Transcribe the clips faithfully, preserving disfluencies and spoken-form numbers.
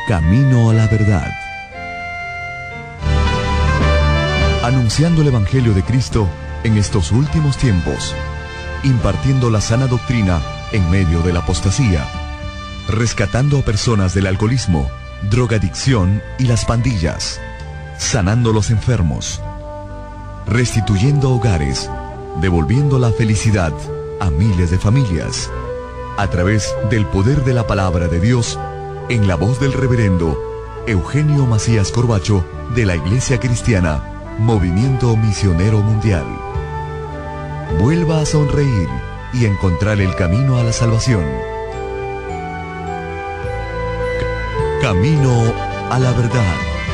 Camino a la verdad. Anunciando el Evangelio de Cristo en estos últimos tiempos, impartiendo la sana doctrina en medio de la apostasía, rescatando a personas del alcoholismo, drogadicción y las pandillas, sanando los enfermos, restituyendo hogares, devolviendo la felicidad a miles de familias, a través del poder de la palabra de Dios, en la voz del reverendo Eugenio Macías Corbacho, de la Iglesia Cristiana Movimiento Misionero Mundial. Vuelva a sonreír y encontrar el camino a la salvación. Camino a la verdad.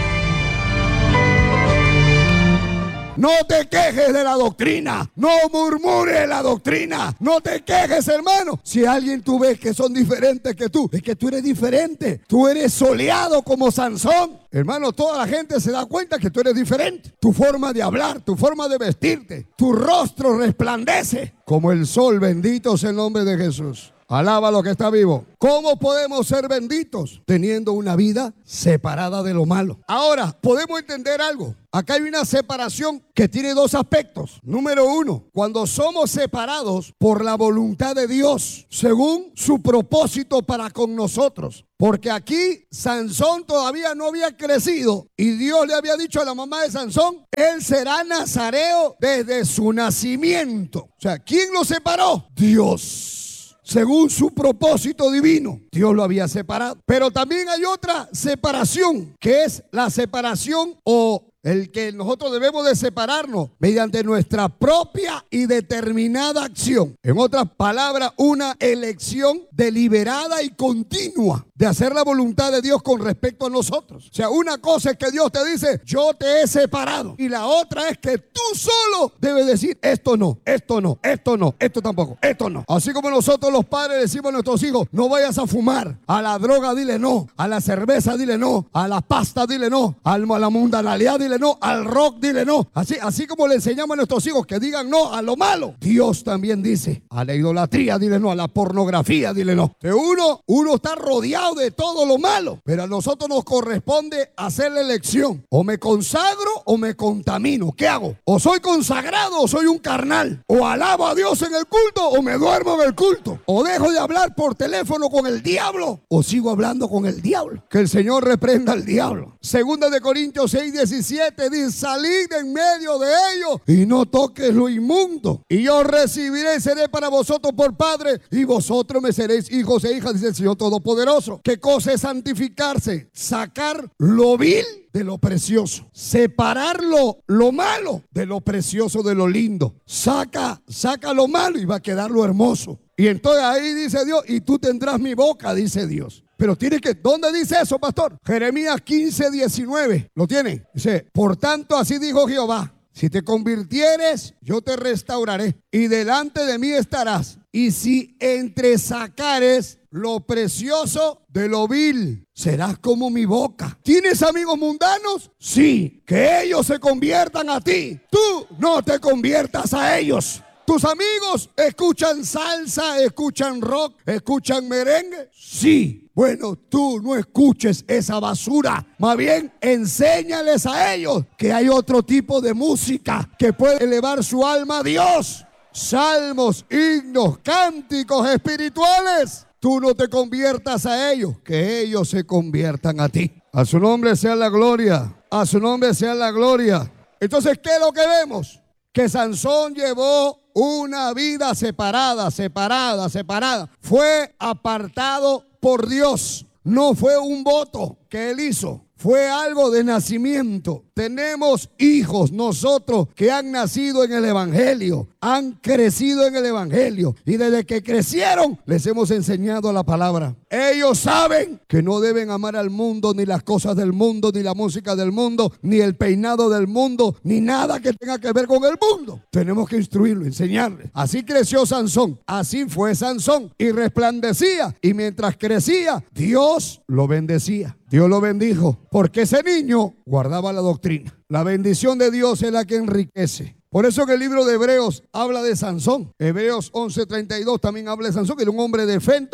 No te quejes de la doctrina, no murmures la doctrina, no te quejes, hermano. Si alguien tú ves que son diferentes que tú, es que tú eres diferente, tú eres soleado como Sansón. Hermano, toda la gente se da cuenta que tú eres diferente. Tu forma de hablar, tu forma de vestirte, tu rostro resplandece como el sol. Bendito sea el nombre de Jesús. Alaba lo que está vivo. ¿Cómo podemos ser benditos? Teniendo una vida separada de lo malo. Ahora, podemos entender algo. Acá hay una separación que tiene dos aspectos. Número uno, cuando somos separados por la voluntad de Dios, según su propósito para con nosotros. Porque aquí Sansón todavía no había crecido y Dios le había dicho a la mamá de Sansón, él será nazareo desde su nacimiento. O sea, ¿quién lo separó? Dios. Según su propósito divino, Dios lo había separado. Pero también hay otra separación, que es la separación o el que nosotros debemos de separarnos mediante nuestra propia y determinada acción. En otras palabras, una elección deliberada y continua de hacer la voluntad de Dios con respecto a nosotros. O sea, una cosa es que Dios te dice, yo te he separado. Y la otra es que tú solo debes decir, esto no, esto no, esto no, esto tampoco, esto no. Así como nosotros los padres decimos a nuestros hijos, no vayas a fumar, a la droga dile no, a la cerveza dile no, a la pasta dile no, a la mundanalidad dile no, al rock dile no. Así, así como le enseñamos a nuestros hijos que digan no a lo malo, Dios también dice, a la idolatría dile no, a la pornografía dile no. Que uno, uno está rodeado de todo lo malo, pero a nosotros nos corresponde hacer la elección. O me consagro o me contamino. ¿Qué hago? O soy consagrado o soy un carnal. O alabo a Dios en el culto o me duermo en el culto. O dejo de hablar por teléfono con el diablo o sigo hablando con el diablo. Que el Señor reprenda al diablo. Segunda de Corintios seis diecisiete dice, salid en medio de ellos y no toques lo inmundo. Y yo recibiré y seré para vosotros por padre y vosotros me seréis hijos e hijas, dice el Señor Todopoderoso. ¿Qué cosa es santificarse? Sacar lo vil de lo precioso, separar lo, lo malo de lo precioso, de lo lindo. Saca, saca lo malo y va a quedar lo hermoso. Y entonces ahí dice Dios, y tú tendrás mi boca, dice Dios. Pero tiene que, ¿dónde dice eso, pastor? Jeremías quince diecinueve, ¿lo tienen? Dice, por tanto así dijo Jehová, si te convirtieres, yo te restauraré y delante de mí estarás. Y si entresacares lo precioso de lo vil, serás como mi boca. ¿Tienes amigos mundanos? Sí, que ellos se conviertan a ti. Tú no te conviertas a ellos. ¿Tus amigos escuchan salsa, escuchan rock, escuchan merengue? Sí. Bueno, tú no escuches esa basura. Más bien, enséñales a ellos que hay otro tipo de música que puede elevar su alma a Dios. Salmos, himnos, cánticos espirituales. Tú no te conviertas a ellos, que ellos se conviertan a ti. A su nombre sea la gloria. A su nombre sea la gloria. Entonces, ¿qué es lo que vemos? Que Sansón llevó una vida separada, separada, separada. Fue apartado por Dios. No fue un voto que él hizo. Fue algo de nacimiento. Tenemos hijos nosotros que han nacido en el Evangelio, han crecido en el Evangelio y desde que crecieron les hemos enseñado la palabra. Ellos saben que no deben amar al mundo, ni las cosas del mundo, ni la música del mundo, ni el peinado del mundo, ni nada que tenga que ver con el mundo. Tenemos que instruirlo, enseñarle. Así creció Sansón, así fue Sansón y resplandecía, y mientras crecía Dios lo bendecía. Dios lo bendijo porque ese niño guardaba la doctrina. La bendición de Dios es la que enriquece. Por eso que el libro de Hebreos habla de Sansón. Hebreos once treinta y dos también habla de Sansón, que era un hombre de fe entonces.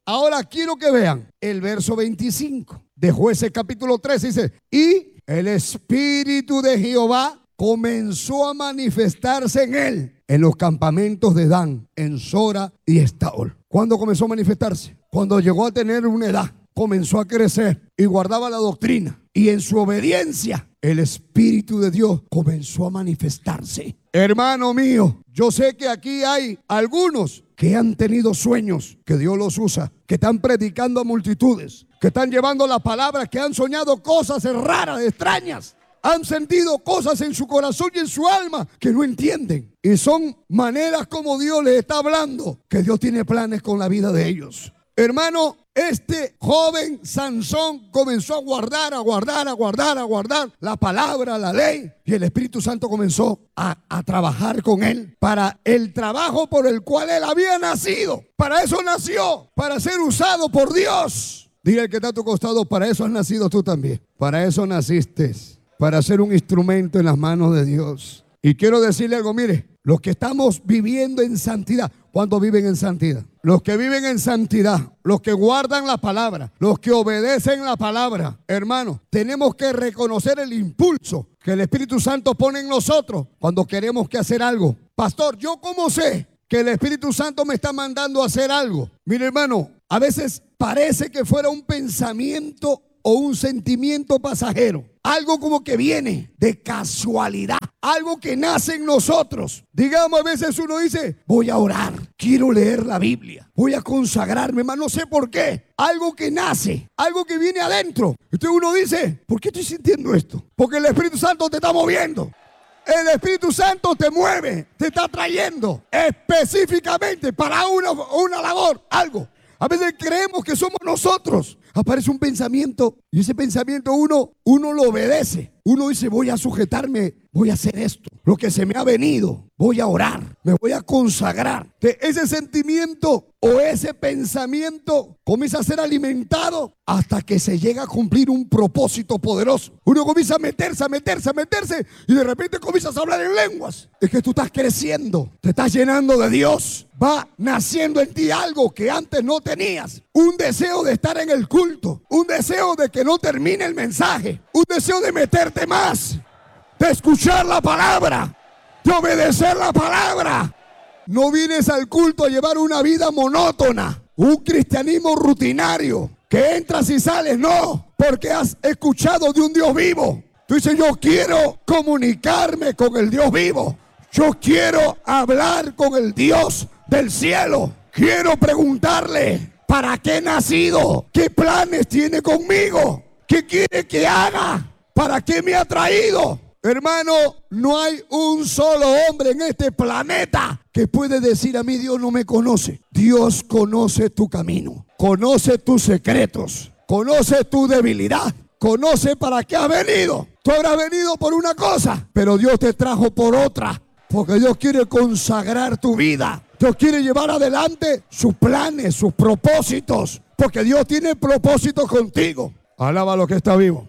Ahora quiero que vean el verso veinticinco de Jueces capítulo trece. Dice, y el Espíritu de Jehová comenzó a manifestarse en él, en los campamentos de Dan, en Sora y Estaol. ¿Cuándo comenzó a manifestarse? Cuando llegó a tener una edad, comenzó a crecer y guardaba la doctrina. Y en su obediencia, el Espíritu de Dios comenzó a manifestarse. Hermano mío, yo sé que aquí hay algunos que han tenido sueños, que Dios los usa, que están predicando a multitudes, que están llevando la palabra, que han soñado cosas raras, extrañas. Han sentido cosas en su corazón y en su alma que no entienden. Y son maneras como Dios les está hablando, que Dios tiene planes con la vida de ellos. Hermano, este joven Sansón comenzó a guardar, a guardar, a guardar, a guardar la palabra, la ley. Y el Espíritu Santo comenzó a, a trabajar con él para el trabajo por el cual él había nacido. Para eso nació, para ser usado por Dios. Dile al que está a tu costado, para eso has nacido tú también. Para eso naciste, para ser un instrumento en las manos de Dios. Y quiero decirle algo, mire, los que estamos viviendo en santidad, ¿cuántos viven en santidad? Los que viven en santidad, los que guardan la palabra, los que obedecen la palabra, hermano, tenemos que reconocer el impulso que el Espíritu Santo pone en nosotros cuando queremos que hacer algo. Pastor, ¿yo cómo sé que el Espíritu Santo me está mandando a hacer algo? Mire, hermano, a veces parece que fuera un pensamiento o un sentimiento pasajero, algo como que viene de casualidad, algo que nace en nosotros. Digamos, a veces uno dice, voy a orar, quiero leer la Biblia, voy a consagrarme, hermano, no sé por qué. Algo que nace, algo que viene adentro. Entonces uno dice, ¿por qué estoy sintiendo esto? Porque el Espíritu Santo te está moviendo. El Espíritu Santo te mueve, te está trayendo específicamente para una, una labor, algo. A veces creemos que somos nosotros. Aparece un pensamiento y ese pensamiento uno, uno lo obedece. Uno dice, voy a sujetarme, voy a hacer esto, lo que se me ha venido, voy a orar, me voy a consagrar. Que ese sentimiento o ese pensamiento comienza a ser alimentado hasta que se llega a cumplir un propósito poderoso. Uno comienza a meterse, a meterse, a meterse y de repente comienzas a hablar en lenguas. Es que tú estás creciendo, te estás llenando de Dios. Va naciendo en ti algo que antes no tenías. Un deseo de estar en el culto, un deseo de que no termine el mensaje, un deseo de meterte más, de escuchar la palabra, de obedecer la palabra. No vienes al culto a llevar una vida monótona, un cristianismo rutinario, que entras y sales, no, porque has escuchado de un Dios vivo. Tú dices, yo quiero comunicarme con el Dios vivo. Yo quiero hablar con el Dios del cielo. Quiero preguntarle, ¿para qué he nacido? ¿Qué planes tiene conmigo? ¿Qué quiere que haga? ¿Para qué me ha traído? Hermano, no hay un solo hombre en este planeta que puede decir, a mí Dios no me conoce. Dios conoce tu camino, conoce tus secretos, conoce tu debilidad, conoce para qué has venido. Tú habrás venido por una cosa, pero Dios te trajo por otra. Porque Dios quiere consagrar tu vida. Dios quiere llevar adelante sus planes, sus propósitos. Porque Dios tiene propósitos contigo. Alaba a lo que está vivo.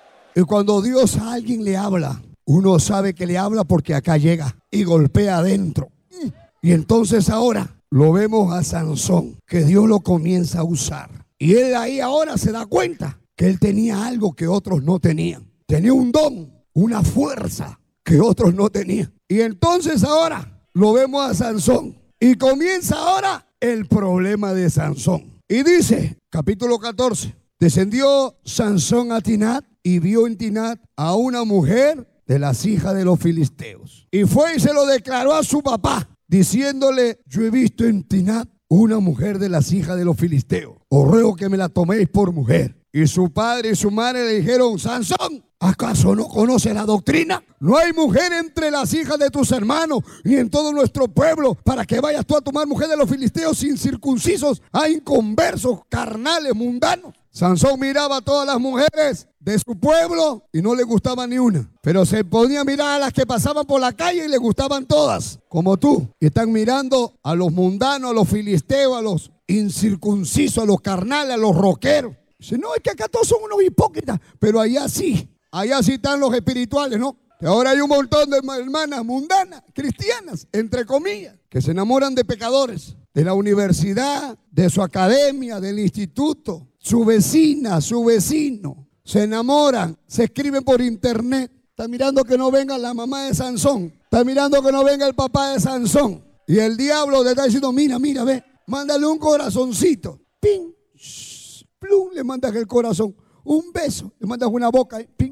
Y cuando Dios a alguien le habla, uno sabe que le habla porque acá llega y golpea adentro. Y entonces ahora lo vemos a Sansón, que Dios lo comienza a usar. Y él ahí ahora se da cuenta que él tenía algo que otros no tenían. Tenía un don, una fuerza que otros no tenían. Y entonces ahora lo vemos a Sansón. Y comienza ahora el problema de Sansón. Y dice, capítulo catorce, descendió Sansón a Tinat y vio en Tinat a una mujer de las hijas de los filisteos. Y fue y se lo declaró a su papá, diciéndole, yo he visto en Tinat una mujer de las hijas de los filisteos. Os ruego que me la toméis por mujer. Y su padre y su madre le dijeron, Sansón, ¿acaso no conoces la doctrina? No hay mujer entre las hijas de tus hermanos, ni en todo nuestro pueblo, para que vayas tú a tomar mujer de los filisteos incircuncisos, a inconversos, carnales, mundanos. Sansón miraba a todas las mujeres de su pueblo y no le gustaba ni una. Pero se ponía a mirar a las que pasaban por la calle y le gustaban todas, como tú. Y están mirando a los mundanos, a los filisteos, a los incircuncisos, a los carnales, a los roqueros. Dice, no, es que acá todos son unos hipócritas, pero allá sí, allá sí están los espirituales, ¿no? Que ahora hay un montón de hermanas mundanas, cristianas, entre comillas, que se enamoran de pecadores. de la universidad, de su academia, del instituto, su vecina, su vecino, se enamoran, se escriben por internet. Está mirando que no venga la mamá de Sansón, está mirando que no venga el papá de Sansón. Y el diablo le está diciendo, mira, mira, ve, mándale un corazoncito. Ping, shh, plum, le mandas el corazón. Un beso, le mandas una boca, ping.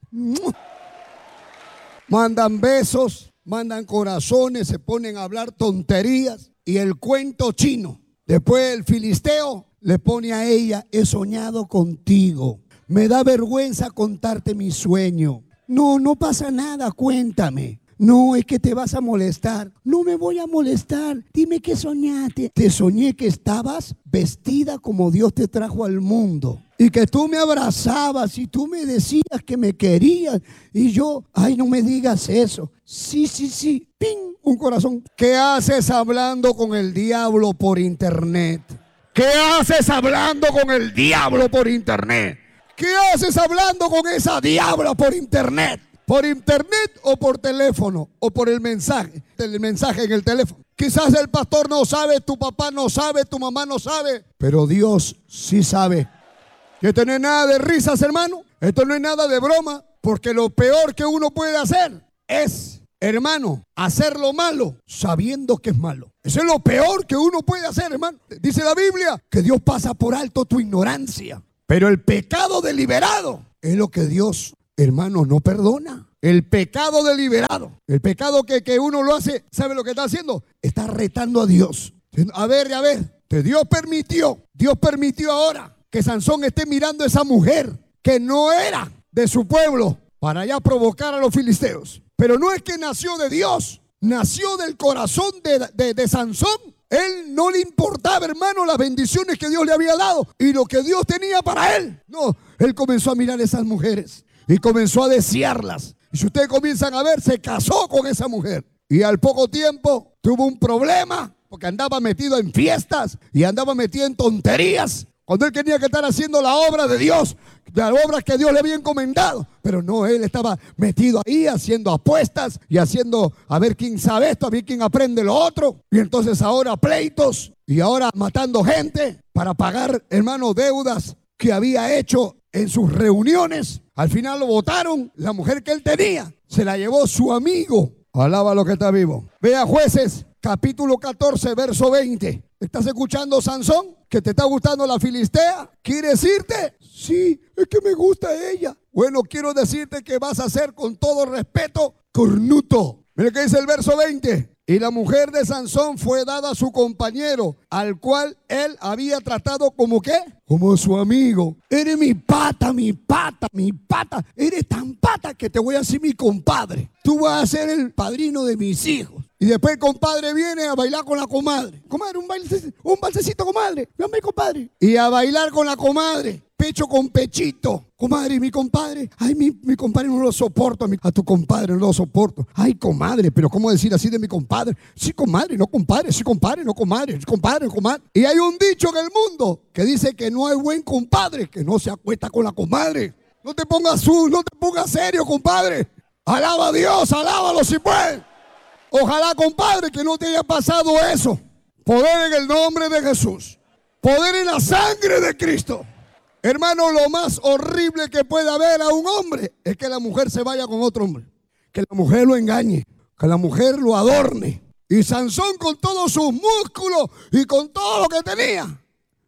Mandan besos, mandan corazones, se ponen a hablar tonterías. Y el cuento chino. Después el filisteo le pone a ella, he soñado contigo. Me da vergüenza contarte mi sueño. No, no pasa nada, cuéntame. No, es que te vas a molestar. No me voy a molestar. Dime qué soñaste. Te soñé que estabas vestida como Dios te trajo al mundo. Y que tú me abrazabas y tú me decías que me querías. Y yo, ay, no me digas eso. Sí, sí, sí. ¡Ping! Un corazón. ¿Qué haces hablando con el diablo por internet? ¿Qué haces hablando con el diablo por internet? ¿Qué haces hablando con esa diabla por internet? ¿Por internet o por teléfono? ¿O por el mensaje? El mensaje en el teléfono. Quizás el pastor no sabe, tu papá no sabe, tu mamá no sabe. Pero Dios sí sabe. Que esto no es nada de risas, hermano. Esto no es nada de broma. Porque lo peor que uno puede hacer es, hermano, hacer lo malo sabiendo que es malo. Eso es lo peor que uno puede hacer, hermano. Dice la Biblia que Dios pasa por alto tu ignorancia. Pero el pecado deliberado es lo que Dios, hermano, no perdona. El pecado deliberado, el pecado que, que uno lo hace, ¿sabe lo que está haciendo? Está retando a Dios. A ver, a ver, que Dios permitió, Dios permitió ahora que Sansón esté mirando a esa mujer que no era de su pueblo para ya provocar a los filisteos. Pero no es que nació de Dios, nació del corazón de, de, de Sansón. Él no le importaba, hermano, las bendiciones que Dios le había dado y lo que Dios tenía para él. No, él comenzó a mirar a esas mujeres y comenzó a desearlas. Y si ustedes comienzan a ver, se casó con esa mujer. Y al poco tiempo tuvo un problema porque andaba metido en fiestas y andaba metido en tonterías. Cuando él tenía que estar haciendo la obra de Dios, la obra que Dios le había encomendado. Pero no, él estaba metido ahí haciendo apuestas y haciendo a ver quién sabe esto, a ver quién aprende lo otro. Y entonces ahora pleitos y ahora matando gente para pagar, hermano, deudas que había hecho en sus reuniones. Al final lo votaron. La mujer que él tenía se la llevó su amigo. Alaba lo que está vivo. Vea Jueces, capítulo catorce, verso veinte. ¿Estás escuchando, Sansón? ¿Que te está gustando la filistea? ¿Quieres irte? Sí, es que me gusta ella. Bueno, quiero decirte que vas a ser, con todo respeto, cornuto. Mira que dice el verso veinte. Y la mujer de Sansón fue dada a su compañero, al cual él había tratado como ¿qué? Como su amigo. Eres mi pata, mi pata, mi pata. Eres tan pata que te voy a decir mi compadre. Tú vas a ser el padrino de mis hijos. Y después el compadre viene a bailar con la comadre. Comadre, un baile, un balsecito, comadre. Dame, compadre. Y a bailar con la comadre. Pecho con pechito. Comadre, mi compadre. Ay, mi, mi compadre no lo soporto. A, mi, a tu compadre no lo soporto. Ay, comadre, pero ¿cómo decir así de mi compadre? Sí, comadre, no compadre. Sí, compadre, no comadre. Sí, compadre, comadre. Y hay un dicho en el mundo que dice que no hay buen compadre que no se acuesta con la comadre. No te pongas su, no te pongas serio, compadre. Alaba a Dios, alábalo si puedes. Ojalá, compadre, que no te haya pasado eso. Poder en el nombre de Jesús. Poder en la sangre de Cristo. Hermano, lo más horrible que puede haber a un hombre es que la mujer se vaya con otro hombre. Que la mujer lo engañe. Que la mujer lo adorne. Y Sansón, con todos sus músculos y con todo lo que tenía,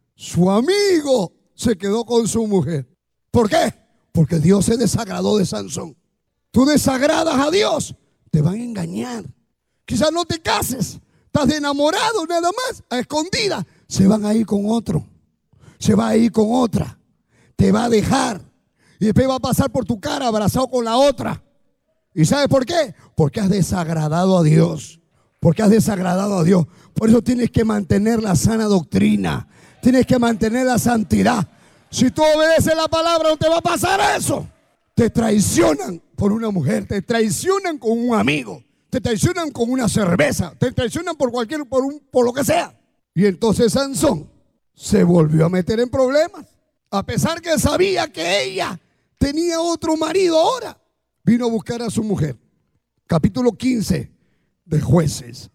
su amigo se quedó con su mujer. ¿Por qué? Porque Dios se desagradó de Sansón. Tú desagradas a Dios, te van a engañar. Quizás no te cases, estás de enamorado nada más, a escondida. Se van a ir con otro, se va a ir con otra, te va a dejar. Y después va a pasar por tu cara abrazado con la otra. ¿Y sabes por qué? Porque has desagradado a Dios. Porque has desagradado a Dios. Por eso tienes que mantener la sana doctrina. Tienes que mantener la santidad. Si tú obedeces la palabra, no te va a pasar eso. Te traicionan por una mujer, te traicionan con un amigo, te traicionan con una cerveza, te traicionan por cualquier, por un, por lo que sea. Y entonces Sansón se volvió a meter en problemas. A pesar que sabía que ella tenía otro marido ahora, vino a buscar a su mujer. Capítulo quince de Jueces.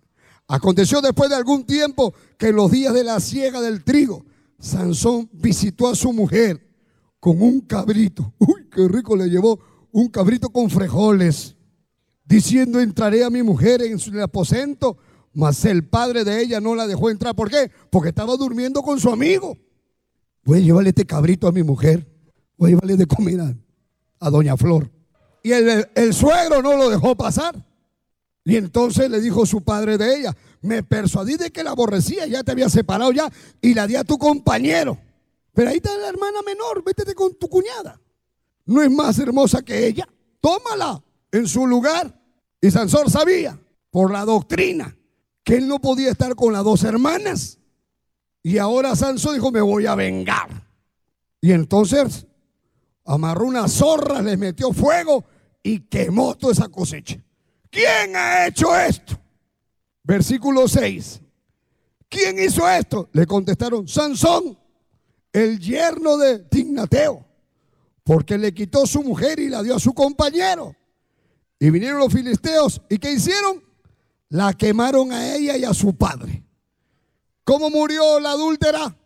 Aconteció después de algún tiempo que en los días de la siega del trigo, Sansón visitó a su mujer con un cabrito. Uy, qué rico le llevó un cabrito con frijoles, diciendo: entraré a mi mujer en su aposento. Mas el padre de ella no la dejó entrar. ¿Por qué? Porque estaba durmiendo con su amigo. Voy a llevarle este cabrito a mi mujer. Voy a llevarle de comer a, a doña Flor. Y el, el suegro no lo dejó pasar. Y entonces le dijo su padre de ella: me persuadí de que la aborrecía, ya te había separado ya, y la di a tu compañero. Pero ahí está la hermana menor, métete con tu cuñada. ¿No es más hermosa que ella? Tómala en su lugar. Y Sansón sabía, por la doctrina, que él no podía estar con las dos hermanas. Y ahora Sansón dijo: me voy a vengar. Y entonces amarró unas zorras, les metió fuego y quemó toda esa cosecha. ¿Quién ha hecho esto? Versículo seis. ¿Quién hizo esto? Le contestaron: Sansón, el yerno de Timnateo, porque le quitó su mujer y la dio a su compañero. Y vinieron los filisteos, ¿y qué hicieron? La quemaron a ella y a su padre. ¿Cómo murió la adúltera?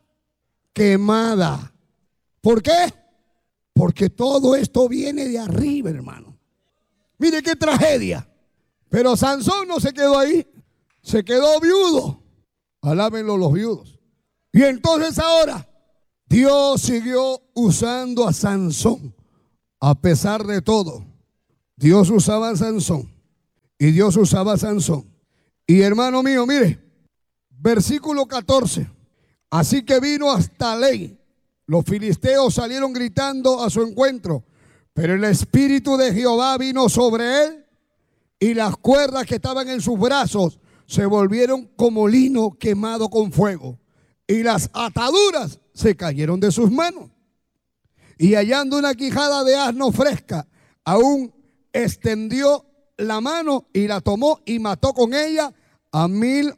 Quemada. ¿Por qué? Porque todo esto viene de arriba, hermano. Mire qué tragedia. Pero Sansón no se quedó ahí, se quedó viudo. Alábenlo los viudos. Y entonces ahora Dios siguió usando a Sansón a pesar de todo. Dios usaba a Sansón y Dios usaba a Sansón. Y hermano mío, mire, versículo catorce. Así que vino hasta Ley. Los filisteos salieron gritando a su encuentro, pero el espíritu de Jehová vino sobre él y las cuerdas que estaban en sus brazos se volvieron como lino quemado con fuego y las ataduras se cayeron de sus manos. Y hallando una quijada de asno fresca, aún extendió la mano y la tomó y mató con ella a mil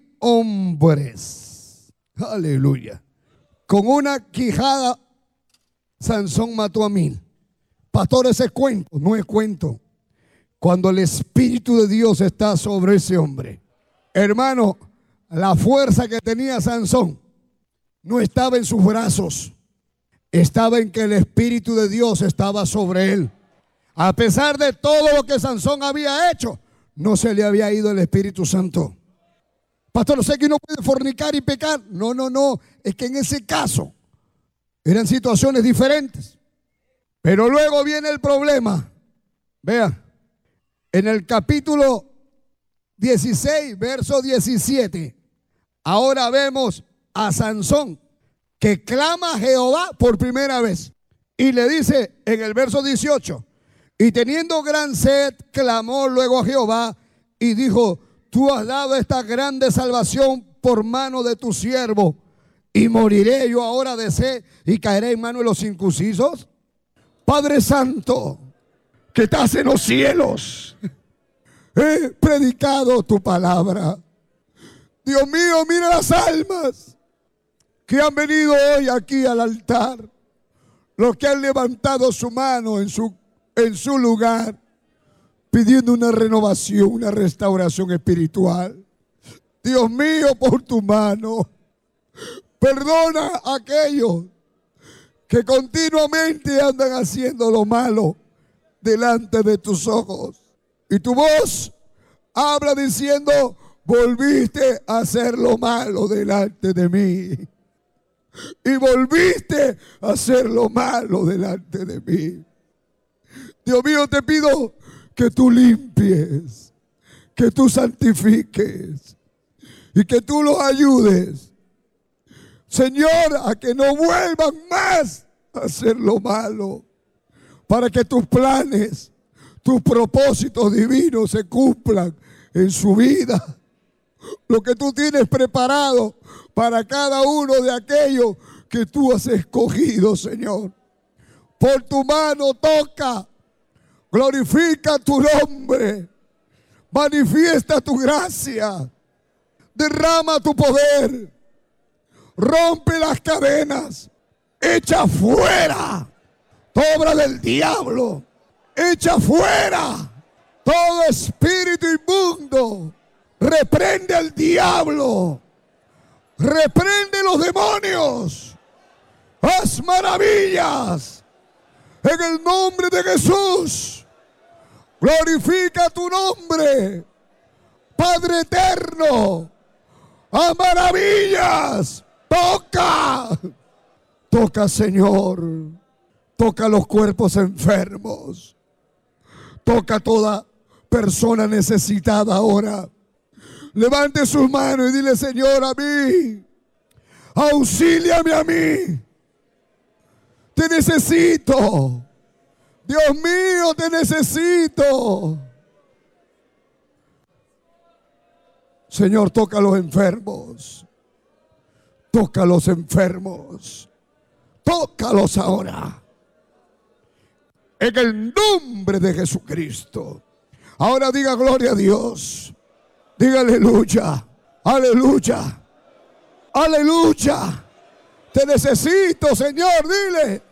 hombres. Aleluya. Con una quijada Sansón mató a mil. Pastor, ese es cuento, no es cuento. Cuando el Espíritu de Dios está sobre ese hombre, hermano, la fuerza que tenía Sansón no estaba en sus brazos, estaba en que el Espíritu de Dios estaba sobre él. A pesar de todo lo que Sansón había hecho, no se le había ido el Espíritu Santo. Pastor, sé que uno puede fornicar y pecar. No, no, no. Es que en ese caso eran situaciones diferentes. Pero luego viene el problema. Vea, en el capítulo dieciséis, verso diecisiete, ahora vemos a Sansón que clama a Jehová por primera vez. Y le dice en el verso dieciocho: y teniendo gran sed, clamó luego a Jehová y dijo: tú has dado esta grande salvación por mano de tu siervo, y moriré yo ahora de sed y caeré en manos de los incircuncisos. Padre Santo, que estás en los cielos, he predicado tu palabra. Dios mío, mira las almas que han venido hoy aquí al altar, los que han levantado su mano en su, en su lugar, pidiendo una renovación, una restauración espiritual. Dios mío, por tu mano, perdona a aquellos que continuamente andan haciendo lo malo delante de tus ojos. Y tu voz habla diciendo: volviste a hacer lo malo delante de mí. Y volviste a hacer lo malo delante de mí. Dios mío, te pido que tú limpies, que tú santifiques y que tú los ayudes, Señor, a que no vuelvan más a hacer lo malo, para que tus planes, tus propósitos divinos se cumplan en su vida. Lo que tú tienes preparado para cada uno de aquellos que tú has escogido, Señor. Por tu mano toca, glorifica tu nombre, manifiesta tu gracia, derrama tu poder, rompe las cadenas, echa fuera toda obra del diablo, echa fuera todo espíritu inmundo Reprende al diablo. Reprende los demonios. Haz maravillas. En el nombre de Jesús. Glorifica tu nombre. Padre eterno. Haz maravillas. Toca. Toca, Señor. Toca los cuerpos enfermos. Toca a toda persona necesitada ahora. Levante sus manos y dile: Señor, a mí, auxíliame a mí. Te necesito. Dios mío, te necesito. Señor, toca a los enfermos. Toca a los enfermos. Tócalos ahora. En el nombre de Jesucristo. Ahora diga gloria a Dios. Diga aleluya. Aleluya. Aleluya. Te necesito, Señor. Dile.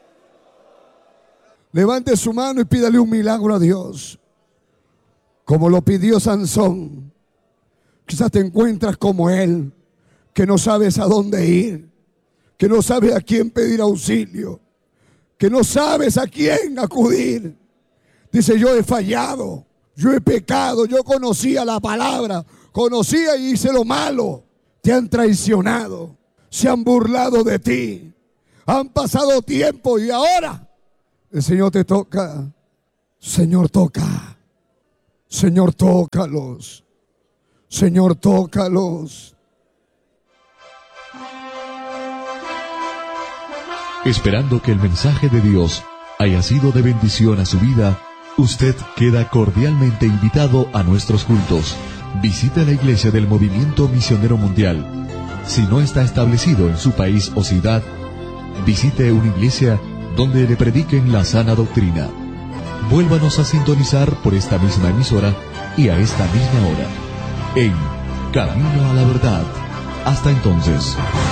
Levante su mano y pídale un milagro a Dios. Como lo pidió Sansón. Quizás te encuentras como él, que no sabes a dónde ir, que no sabes a quién pedir auxilio, que no sabes a quién acudir. Dice: yo he fallado, yo he pecado, yo conocía la palabra, conocía y hice lo malo. Te han traicionado, se han burlado de ti, han pasado tiempo y ahora el Señor te toca. Señor, toca. Señor, tócalos. Señor, tócalos. Esperando que el mensaje de Dios haya sido de bendición a su vida, usted queda cordialmente invitado a nuestros cultos. Visite la iglesia del Movimiento Misionero Mundial. Si no está establecido en su país o ciudad, visite una iglesia donde le prediquen la sana doctrina. Vuélvanos a sintonizar por esta misma emisora y a esta misma hora, en Camino a la Verdad. Hasta entonces.